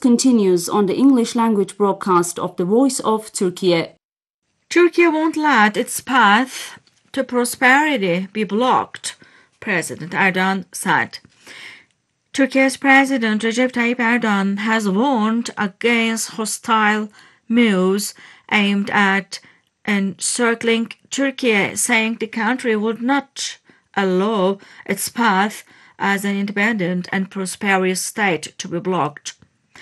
continues on the English language broadcast of the Voice of Turkey. Turkey won't let its path to prosperity be blocked, President Erdogan said. Turkey's President Recep Tayyip Erdogan has warned against hostile moves aimed at encircling Turkey, saying the country would not allow its path as an independent and prosperous state to be blocked.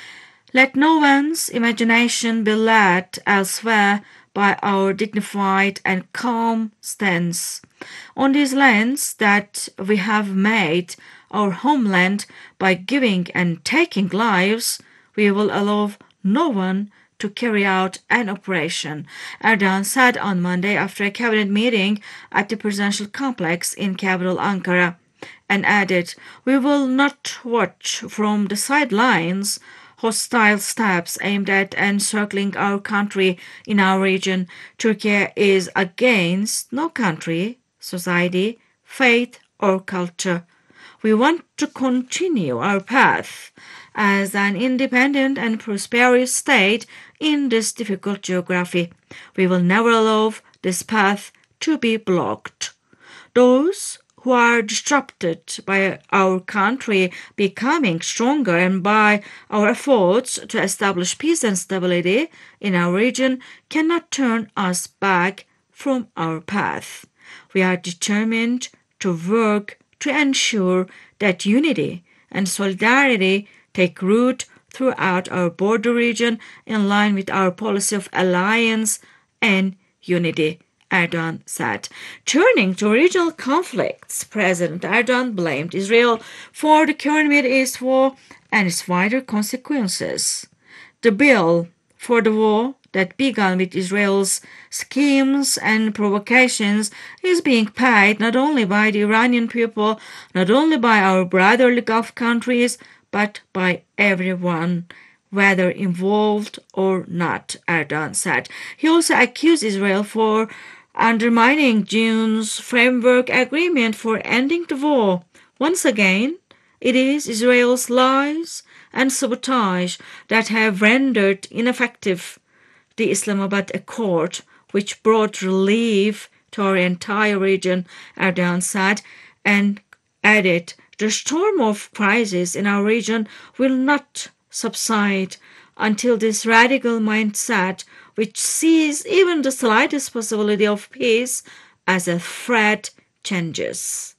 Let no one's imagination be led elsewhere by our dignified and calm stance on these lands that we have made our homeland by giving and taking lives. We will allow no one to carry out an operation, Erdogan said on Monday after a cabinet meeting at the presidential complex in capital Ankara, and added, "We will not watch from the sidelines hostile steps aimed at encircling our country in our region. Turkey is against no country, society, faith, or culture. We want to continue our path as an independent and prosperous state in this difficult geography. We will never allow this path to be blocked. Those who are disrupted by our country becoming stronger and by our efforts to establish peace and stability in our region cannot turn us back from our path. We are determined to work to ensure that unity and solidarity take root throughout our border region in line with our policy of alliance and unity," Erdogan said. Turning to regional conflicts, President Erdogan blamed Israel for the current Middle East war and its wider consequences. The bill for the war that began with Israel's schemes and provocations is being paid not only by the Iranian people, not only by our brotherly Gulf countries, but by everyone, whether involved or not, Erdogan said. He also accused Israel for undermining June's framework agreement for ending the war. Once again, it is Israel's lies and sabotage that have rendered ineffective the Islamabad Accord, which brought relief to our entire region, Erdogan said, and added, "The storm of crisis in our region will not subside until this radical mindset, which sees even the slightest possibility of peace as a threat, changes."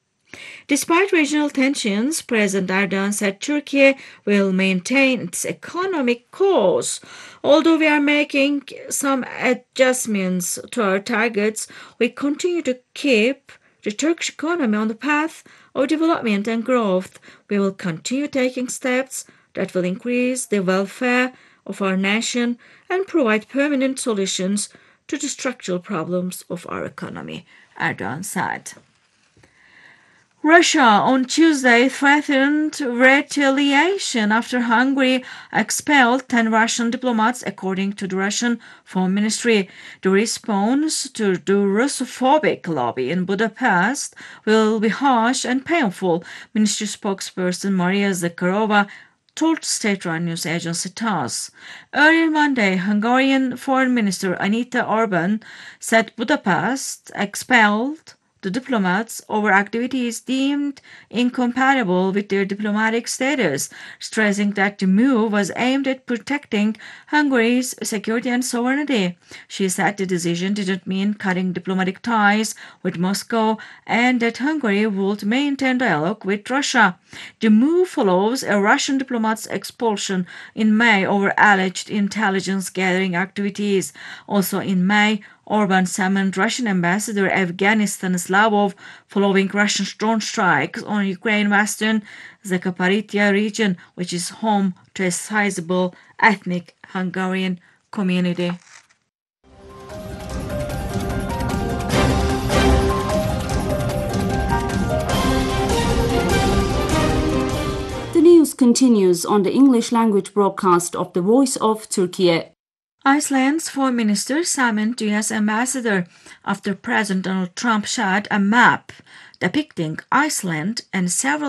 Despite regional tensions, President Erdogan said Turkey will maintain its economic course. Although we are making some adjustments to our targets, we continue to keep the Turkish economy on the path of development and growth. We will continue taking steps that will increase the welfare of our nation and provide permanent solutions to the structural problems of our economy, Erdogan said. Russia on Tuesday threatened retaliation after Hungary expelled 10 Russian diplomats, according to the Russian Foreign Ministry. The response to the Russophobic lobby in Budapest will be harsh and painful, Ministry spokesperson Maria Zakharova told state-run news agency TASS. Earlier Monday, Hungarian Foreign Minister Anita Orban said Budapest expelled the diplomats over activities deemed incompatible with their diplomatic status, stressing that the move was aimed at protecting Hungary's security and sovereignty. She said the decision didn't mean cutting diplomatic ties with Moscow and that Hungary would maintain dialogue with Russia. The move follows a Russian diplomat's expulsion in May over alleged intelligence gathering activities. Also in May, Orban summoned Russian Ambassador Evgeny Stanislavov following Russian drone strikes on Ukraine's western Zaporizhzhia region, which is home to a sizable ethnic Hungarian community. The news continues on the English language broadcast of the Voice of Turkey. Iceland's foreign minister summoned the U.S. ambassador after President Donald Trump shared a map depicting Iceland and several